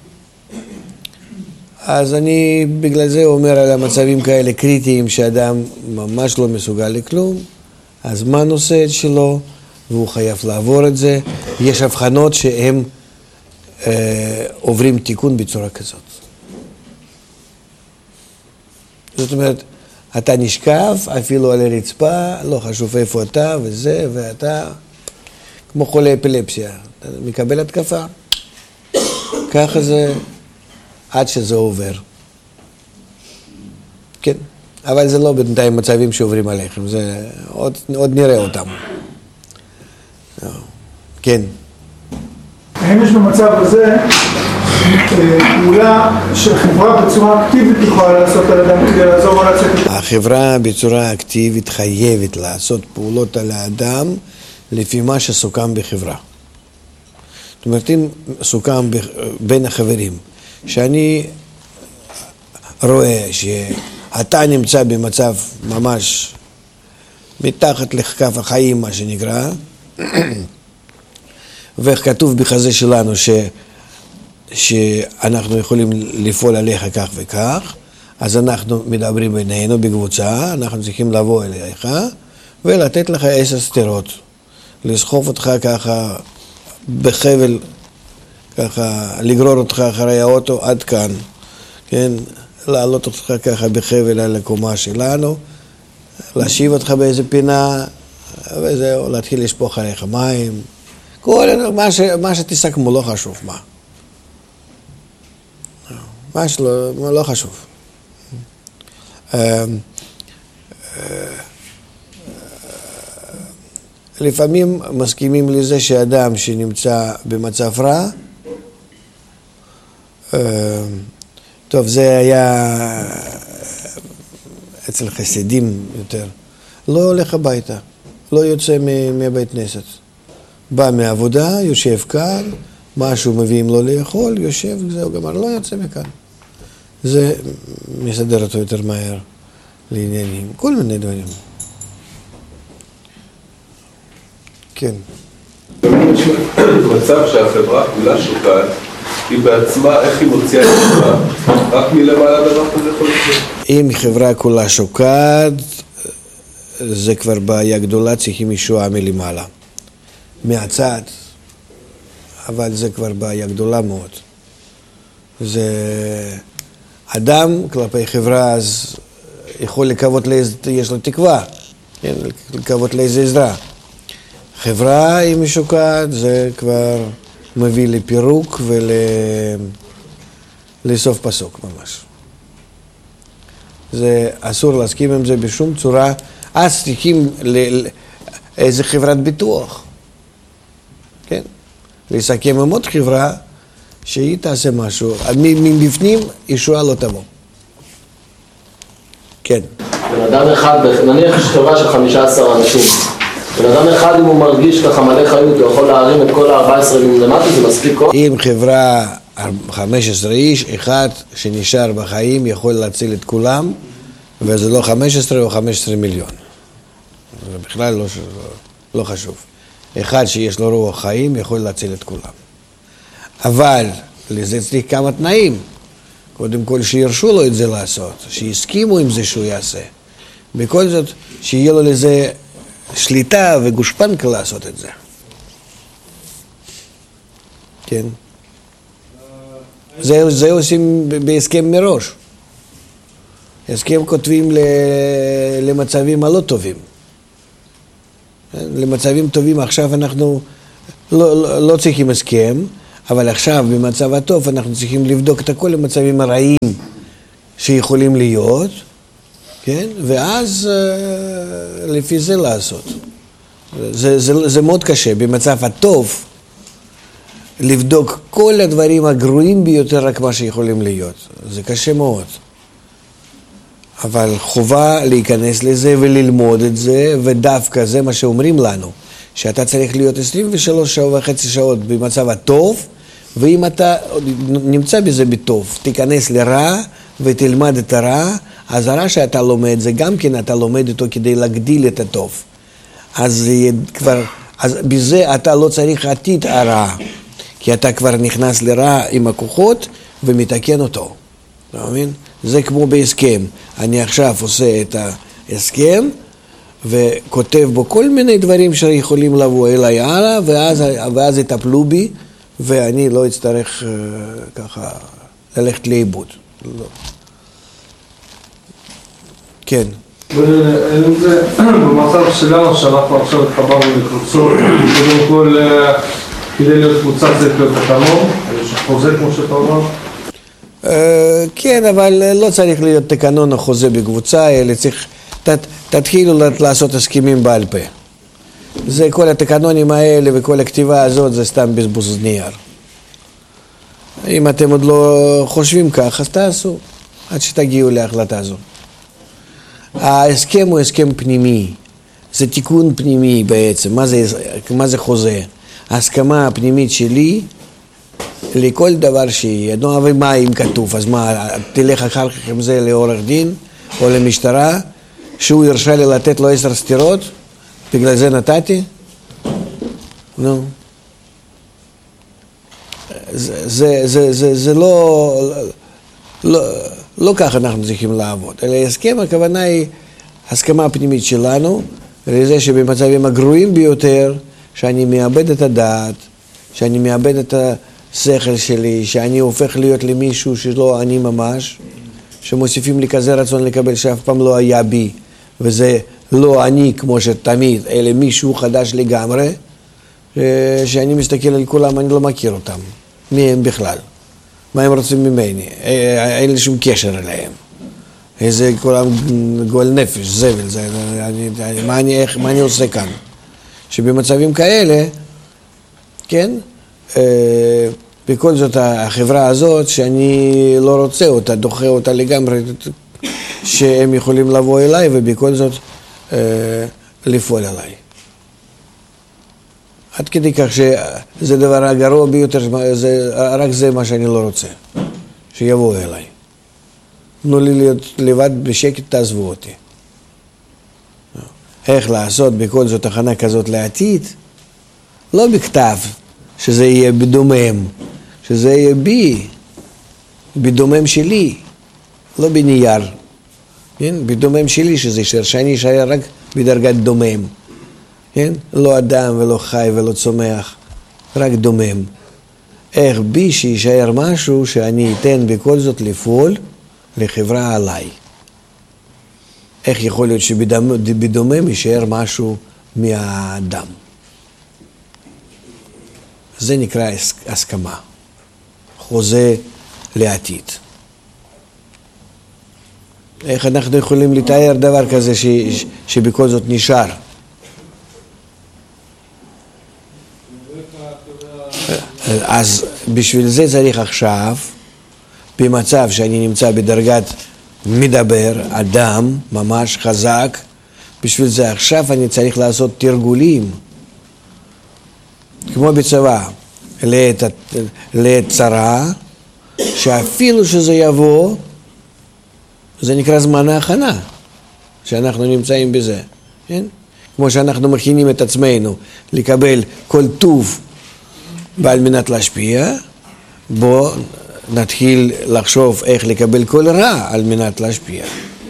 B: אז אני בגלל זה אומר על המצבים כאלה קריטיים שאדם ממש לא מסוגל לכלום, הזמן עושה את שלו והוא חייב לעבור את זה. יש הבחנות שהם אה, עוברים תיקון בצורה כזאת. זאת אומרת, אתה נשכב אפילו על הרצפה, לא חשוב איפה אתה וזה, ואתה כמו חולה אפילפסיה, אתה מקבל התקפה. ככה זה עד שזה עובר. כן, אבל זה לא בינתיים מצבים שעוברים עליכם, זה עוד, עוד נראה אותם. כן.
H: האם יש במצב הזה פעולה שחברה בצורה אקטיבית יכולה לעשות על אדם כדי לעזור לו לצאת?
B: החברה בצורה אקטיבית חייבת לעשות פעולות על האדם לפי מה שסוכם בחברה. זאת אומרת, אם סוכם בין החברים, שאני רואה שאתה נמצא במצב ממש מתחת לכף החיים, מה שנקרא, וכתוב בחזה שלנו ש, שאנחנו יכולים לפעול עליך כך וכך, אז אנחנו מדברים בינינו בקבוצה, אנחנו צריכים לבוא אליך ולתת לך עשר סתירות, לסחוף אותך ככה בחבל, ככה לגרור אותך אחרי האוטו עד כאן, כן? לעלות אותך ככה בחבל על הקומה שלנו, להשיב אותך באיזה פינה, וזהו, להתחיל לשפוך עליך מים, כל מה, ש, מה שתסכמו, לא חשוב מה. מה שלא, לא חשוב. לפעמים מסכימים לזה שאדם שנמצא במצב רע, טוב, זה היה אצל חסידים יותר, לא הולך הביתה, לא יוצא מבית כנסת. בא מעבודה, יושב כאן, משהו מביאים לו לאכול, יושב, זהו גמר, לא יוצא מכאן. זה מסדר אותו יותר מהר לעניינים, כל מיני דברים. כן.
E: מצב שהחברה כולה שוקעת, היא בעצמה, איך היא מוציאה את עצמה, רק מלמעלה דבר כזה יכול לקרות?
B: אם חברה כולה שוקעת, זה כבר בעיה גדולה, צריכים ישועה מלמעלה. מהצד, אבל זה כבר בעיה גדולה מאוד. זה אדם כלפי חברה, אז יכול לקוות לאיזה, יש לו תקווה, כן? לקוות לאיזה עזרה. חברה אם היא שוקעת, זה כבר מביא לפירוק ולסוף פסוק ממש. זה אסור להסכים עם זה בשום צורה. אז צריכים לאיזה חברת ביטוח. כן? לסכם עם עוד חברה שהיא תעשה משהו. מבפנים ישועה לא תבוא. כן.
C: בן אדם אחד, נניח יש חברה של חמישה עשר אנשים. בן אדם אחד, אם הוא מרגיש ככה מלא חיות, הוא יכול להרים את כל ה-ארבע עשרה למטה, זה מספיק כוח?
B: אם חברה חמש עשרה איש, אחד שנשאר בחיים יכול להציל את כולם, וזה לא חמש עשרה או חמש עשרה מיליון. זה בכלל לא, לא חשוב. אחד שיש לו רוח חיים יכול להציל את כולם. אבל לזה צריך כמה תנאים. קודם כל שירשו לו את זה לעשות, שיסכימו עם זה שהוא יעשה. בכל זאת, שיהיה לו לזה שליטה וגושפנקה לעשות את זה. כן? זה, זה עושים בהסכם מראש. הסכם כותבים למצבים הלא טובים. למצבים טובים עכשיו אנחנו לא, לא, לא צריכים הסכם, אבל עכשיו במצב הטוב אנחנו צריכים לבדוק את כל המצבים הרעים שיכולים להיות, כן? ואז לפי זה לעשות. זה, זה, זה מאוד קשה, במצב הטוב, לבדוק כל הדברים הגרועים ביותר רק מה שיכולים להיות. זה קשה מאוד. אבל חובה להיכנס לזה וללמוד את זה, ודווקא זה מה שאומרים לנו, שאתה צריך להיות עשרים ושלוש שעות וחצי שעות במצב הטוב, ואם אתה נמצא בזה בטוב, תיכנס לרע ותלמד את הרע, אז הרע שאתה לומד זה גם כן אתה לומד אותו כדי להגדיל את הטוב. אז כבר, אז בזה אתה לא צריך עתיד הרע, כי אתה כבר נכנס לרע עם הכוחות ומתקן אותו. אתה מבין? זה כמו בהסכם. אני עכשיו עושה את ההסכם וכותב בו כל מיני דברים שיכולים לבוא אליי הלאה, ואז, ואז יטפלו בי, ואני לא אצטרך uh, ככה ללכת לאיבוד. לא. כן.
H: ואם זה במצב שלנו, שאנחנו עכשיו התחברנו לקבוצות, קודם כל, כדי להיות קבוצה צריך להיות תקנון, יש חוזה כמו שאתה אומר?
B: כן, אבל לא צריך להיות תקנון או חוזה בקבוצה, אלא צריך, תתחילו לעשות הסכמים בעל פה. זה כל התקנונים האלה וכל הכתיבה הזאת זה סתם בזבוז נייר. אם אתם עוד לא חושבים כך, אז תעשו, עד שתגיעו להחלטה הזו. ההסכם הוא הסכם פנימי, זה תיקון פנימי בעצם. מה זה, מה זה חוזה? ההסכמה הפנימית שלי לכל דבר שיהיה. נו, אבל מה אם כתוב? אז מה, תלך אחר כך עם זה לעורך דין או למשטרה, שהוא ירשה לי לתת לו עשר סתירות? בגלל זה נתתי? נו. זה, זה, זה, זה, זה לא, לא, לא כך אנחנו צריכים לעבוד. אלא הסכם, הכוונה היא הסכמה הפנימית שלנו, לזה שבמצבים הגרועים ביותר, שאני מאבד את הדעת, שאני מאבד את השכל שלי, שאני הופך להיות למישהו שלא אני ממש, שמוסיפים לי כזה רצון לקבל שאף פעם לא היה בי, וזה לא אני כמו שתמיד, אלא מישהו חדש לגמרי, שאני מסתכל על כולם, אני לא מכיר אותם. מי הם בכלל? מה הם רוצים ממני? אין לי שום קשר אליהם. איזה כולם גועל נפש, זבל, זה, אני, מה, אני, איך, מה אני עושה כאן? שבמצבים כאלה, כן, בכל זאת החברה הזאת שאני לא רוצה אותה, דוחה אותה לגמרי, שהם יכולים לבוא אליי ובכל זאת לפעול עליי. עד כדי כך שזה דבר הגרוע ביותר, זה, רק זה מה שאני לא רוצה, שיבואו אליי. תנו לי להיות לבד בשקט, תעזבו אותי. איך לעשות בכל זאת הכנה כזאת לעתיד? לא בכתב, שזה יהיה בדומם, שזה יהיה בי, בדומם שלי, לא בנייר. כן? בדומם שלי שזה יישאר, שאני אשאר רק בדרגת דומם. כן? לא אדם ולא חי ולא צומח, רק דומם. איך בי שישאר משהו שאני אתן בכל זאת לפעול לחברה עליי. איך יכול להיות שבדומם יישאר משהו מהאדם. זה נקרא הסכמה, חוזה לעתיד. איך אנחנו יכולים לתאר דבר כזה ש, ש, שבכל זאת נשאר? אז בשביל זה צריך עכשיו, במצב שאני נמצא בדרגת מדבר, אדם, ממש חזק, בשביל זה עכשיו אני צריך לעשות תרגולים, כמו בצבא, לעת, לעת צרה, שאפילו שזה יבוא, זה נקרא זמן ההכנה, שאנחנו נמצאים בזה, כן? כמו שאנחנו מכינים את עצמנו לקבל כל טוב ועל מנת להשפיע, בוא נתחיל לחשוב איך לקבל כל רע על מנת להשפיע.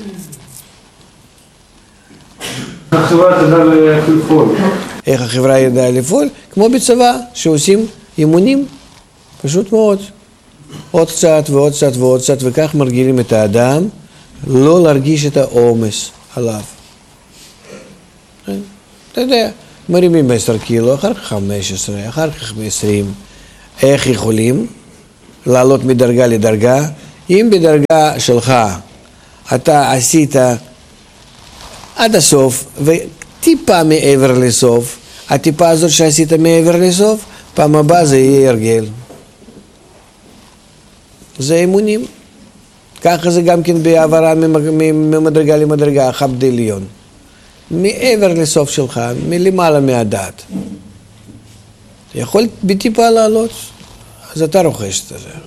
H: החברה תדע לפעול.
B: איך החברה ידעה לפעול? כמו בצבא, שעושים אימונים, פשוט מאוד. עוד קצת ועוד קצת ועוד קצת, וכך מרגילים את האדם, לא להרגיש את העומס עליו. אתה יודע, מרימים עשר קילו, אחר כך חמש עשרה, אחר כך עשרים. איך יכולים לעלות מדרגה לדרגה? אם בדרגה שלך אתה עשית עד הסוף וטיפה מעבר לסוף, הטיפה הזאת שעשית מעבר לסוף, פעם הבאה זה יהיה הרגל. זה אמונים. ככה זה גם כן בעברה ממדרגה למדרגה, חבד עליון. מעבר לסוף שלך, מלמעלה מהדעת. אתה יכול בטיפה לעלות, אז אתה רוכש את זה.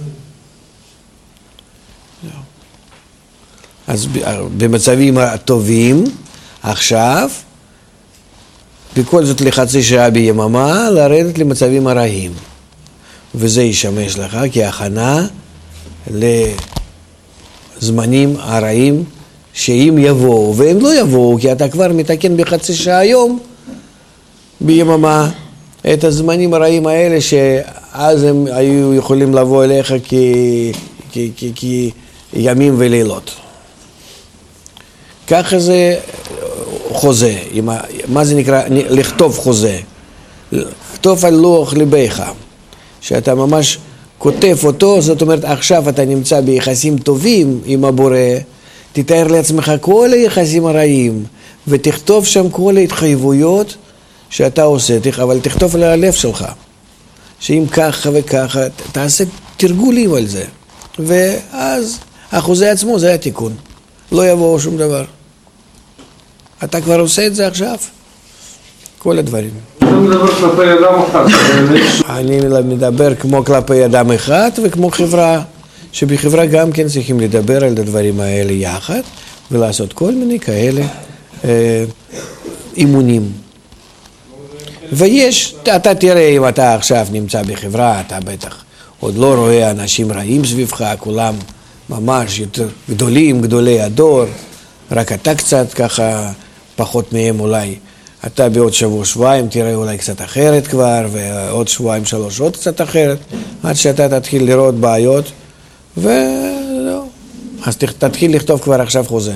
B: אז במצבים הטובים, עכשיו, בכל זאת לחצי שעה ביממה, לרדת למצבים הרעים. וזה ישמש לך כהכנה לזמנים הרעים שאם יבואו, והם לא יבואו, כי אתה כבר מתקן בחצי שעה היום, ביממה, את הזמנים הרעים האלה שאז הם היו יכולים לבוא אליך כימים ולילות. ככה זה חוזה, מה זה נקרא? לכתוב חוזה. לכתוב על לוח ליבך, שאתה ממש כותב אותו, זאת אומרת עכשיו אתה נמצא ביחסים טובים עם הבורא, תתאר לעצמך כל היחסים הרעים, ותכתוב שם כל ההתחייבויות שאתה עושה, אבל תכתוב על הלב שלך, שאם ככה וככה, תעשה תרגולים על זה, ואז החוזה עצמו זה התיקון, לא יבוא שום דבר. אתה כבר עושה את זה עכשיו, כל הדברים.
H: אתה מדבר כלפי אדם אחד.
B: אני מדבר כמו כלפי אדם אחד וכמו חברה, שבחברה גם כן צריכים לדבר על הדברים האלה יחד, ולעשות כל מיני כאלה אה, אימונים. ויש, אתה תראה אם אתה עכשיו נמצא בחברה, אתה בטח עוד לא רואה אנשים רעים סביבך, כולם ממש יותר גדולים, גדולי הדור, רק אתה קצת ככה פחות מהם אולי. אתה בעוד שבוע, שבועיים תראה אולי קצת אחרת כבר, ועוד שבועיים, שלוש עוד קצת אחרת, עד שאתה תתחיל לראות בעיות, ולא. אז תתחיל לכתוב כבר עכשיו חוזה.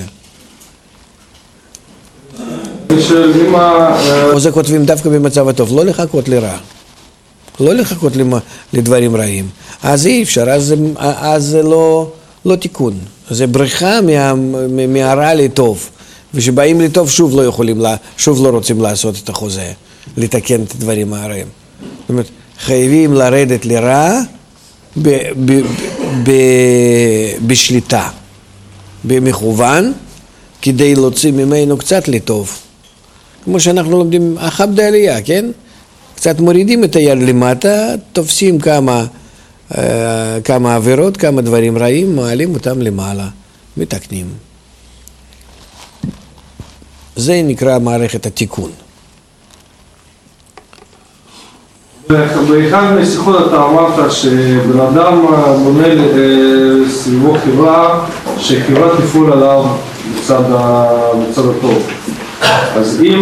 B: חוזה כותבים דווקא במצב הטוב, לא לחכות לרע. לא לחכות לדברים רעים. אז אי אפשר, אז, אז זה לא, לא תיקון. זה בריחה מה, מהרע לטוב. ושבאים לטוב שוב לא יכולים, שוב לא רוצים לעשות את החוזה, לתקן את הדברים הרעים. זאת אומרת, חייבים לרדת לרע ב, ב, ב, בשליטה, במכוון, כדי להוציא ממנו קצת לטוב. כמו שאנחנו לומדים, החבד העלייה, כן? קצת מורידים את היד למטה, תופסים כמה, כמה עבירות, כמה דברים רעים, מעלים אותם למעלה, מתקנים. זה נקרא מערכת התיקון.
H: באחד מהשיחות אתה אמרת שבן אדם בונה סביבו חברה, שחברה תפעול עליו מצד הטוב. אז אם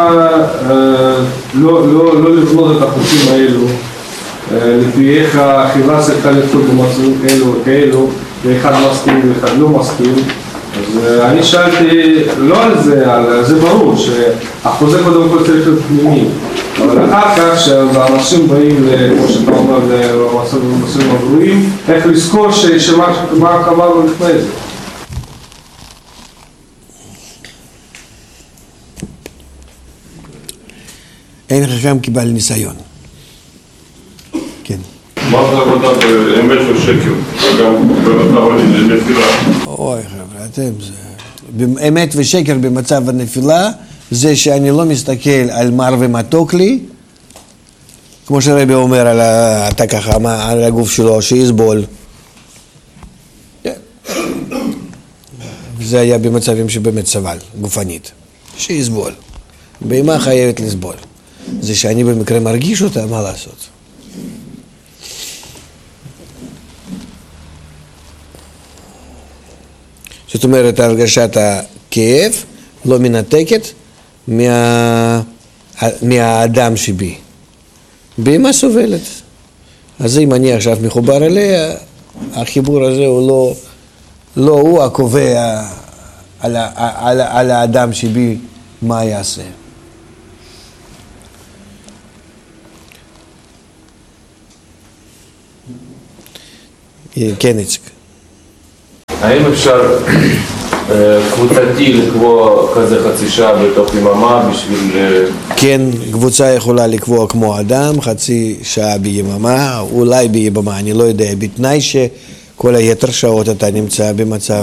H: לא לבנות את החוקים האלו, לפי איך החברה צריכה לפעול במצבים כאלו וכאלו, ואחד מסכים ואחד לא מסכים, אז אני שאלתי לא על זה, על זה ברור שהחוזה קודם כל צריך להיות פנימי, אבל אחר כך כשאנשים באים, כמו שאתה אומר, למצבים הגרועים, איך לזכור שמה קבענו לפני זה.
B: אין חכם כבעל ניסיון. כן.
G: מה זה עבודה באמת ושקר? גם במצב הנפילה.
B: אוי חבר'ה, אתם זה... אמת ושקר במצב הנפילה זה שאני לא מסתכל על מר ומתוק לי, כמו שרבי אומר על ה... אתה ככה, על הגוף שלו, שיסבול. זה היה במצבים שבאמת סבל, גופנית. שיסבול. בהמה חייבת לסבול. זה שאני במקרה מרגיש אותה, מה לעשות? זאת אומרת, הרגשת הכאב לא מנתקת מה... מהאדם שבי. בהמה סובלת. אז אם אני עכשיו מחובר אליה, החיבור הזה הוא לא, לא הוא הקובע על, על, על האדם שבי מה יעשה. כן, איציק.
E: האם אפשר קבוצתי לקבוע כזה חצי שעה בתוך יממה בשביל...
B: כן, קבוצה יכולה לקבוע כמו אדם, חצי שעה ביממה, אולי ביממה, אני לא יודע, בתנאי שכל היתר שעות אתה נמצא במצב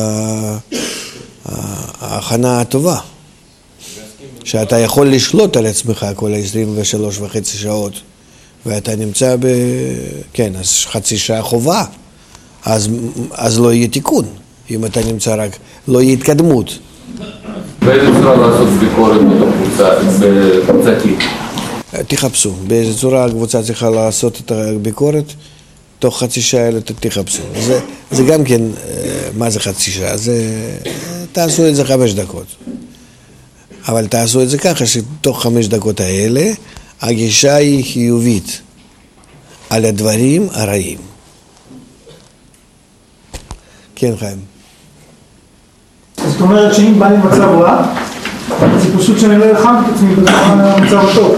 B: ההכנה הטובה. שאתה יכול לשלוט על עצמך כל ה-עשרים ושלוש וחצי שעות, ואתה נמצא ב... כן, אז חצי שעה חובה, אז, אז לא יהיה תיקון. אם אתה נמצא רק, לא יהיה התקדמות.
E: באיזה צורה לעשות ביקורת בקבוצתית?
B: תחפשו. באיזה צורה הקבוצה צריכה לעשות את הביקורת, תוך חצי שעה אלה תחפשו. זה, זה גם כן, מה זה חצי שעה? זה, תעשו את זה חמש דקות. אבל תעשו את זה ככה שתוך חמש דקות האלה, הגישה היא חיובית על הדברים הרעים. כן, חיים.
I: זאת אומרת שאם בא לי מצב רע, זה פשוט שאני לא אלחם את עצמי במצב הטוב.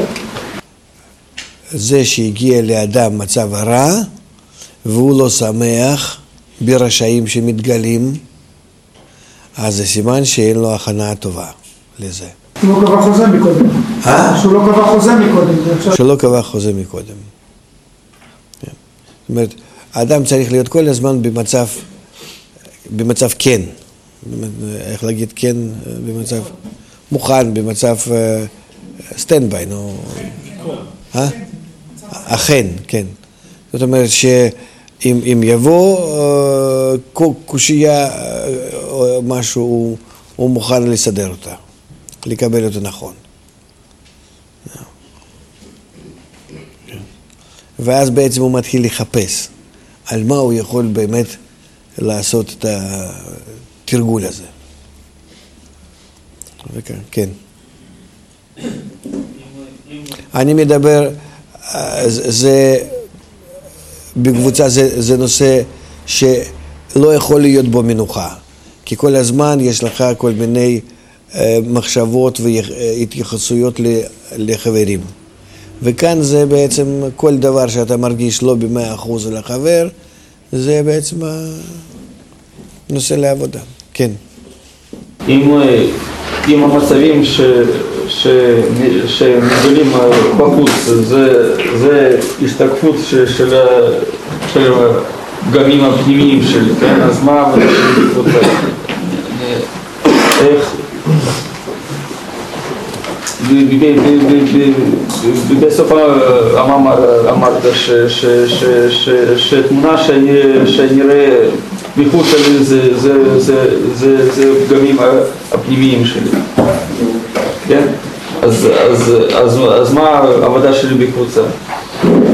B: זה שהגיע לאדם מצב רע, והוא לא שמח ברשעים שמתגלים, אז זה סימן שאין לו הכנה טובה לזה.
I: הוא לא קבע חוזה מקודם.
B: אה?
I: שהוא לא קבע חוזה מקודם.
B: שהוא לא קבע חוזה מקודם. זאת אומרת, האדם צריך להיות כל הזמן במצב, במצב כן. איך להגיד כן? במצב מוכן, במצב סטנדביי, נו. אה? אכן, כן. זאת אומרת שאם אם יבוא קושייה או משהו, הוא, הוא מוכן לסדר אותה, לקבל אותו נכון. ואז בעצם הוא מתחיל לחפש על מה הוא יכול באמת לעשות את התרגול הזה. וכן, כן. אני מדבר, זה, בקבוצה זה, זה נושא שלא יכול להיות בו מנוחה, כי כל הזמן יש לך כל מיני מחשבות והתייחסויות לחברים. וכאן זה בעצם כל דבר שאתה מרגיש לא במאה אחוז לחבר, זה בעצם נושא לעבודה. כן.
J: אם, אם המצבים ש, ש, שמגלים בחוץ, זה, זה השתקפות של, של, של הפגמים הפנימיים שלי, כן? אז מה העבודה שלי בקבוצה? איך? בסוף אמרת שתמונה שאני רואה מחוץ שלי זה פגמים הפנימיים שלי, כן? אז מה העבודה שלי בקבוצה?